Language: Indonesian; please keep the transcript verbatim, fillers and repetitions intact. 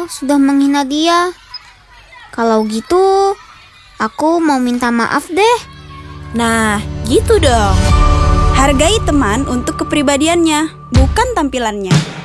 sudah menghina dia. Kalau gitu, aku mau minta maaf deh. Nah, gitu dong. Hargai teman untuk kepribadiannya, bukan tampilannya.